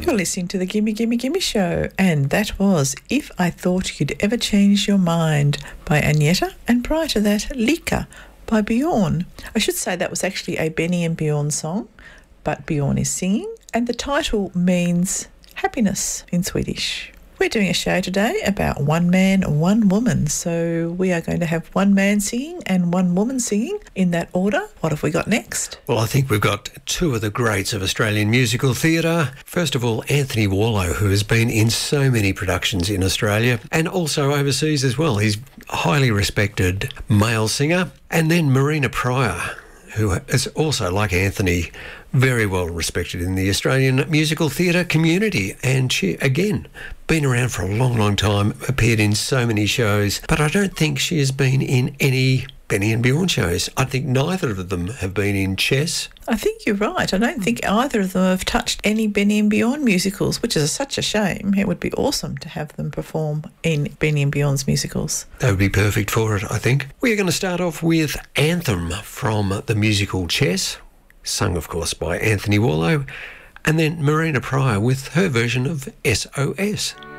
You're listening to the Gimme Gimme Gimme Show, and that was If I Thought You'd Ever Change Your Mind by Agneta, and prior to that, Lika by Bjorn. I should say that was actually a Benny and Bjorn song, but Bjorn is singing, and the title means happiness in Swedish. We're doing a show today about one man, one woman. So we are going to have one man singing and one woman singing in that order. What have we got next? Well, I think we've got two of the greats of Australian musical theatre. First of all, Anthony Warlow, who has been in so many productions in Australia and also overseas as well. He's a highly respected male singer. And then Marina Pryor, who is also, like Anthony, very well respected in the Australian musical theatre community. And she, again, been around for a long, long time, appeared in so many shows, but I don't think she has been in any Benny and Bjorn shows. I think neither of them have been in Chess. I think you're right. I don't think either of them have touched any Benny and Bjorn musicals, which is such a shame. It would be awesome to have them perform in Benny and Bjorn's musicals. They would be perfect for it, I think. We're going to start off with Anthem from the musical Chess, sung, of course, by Anthony Warlow, and then Marina Pryor with her version of SOS.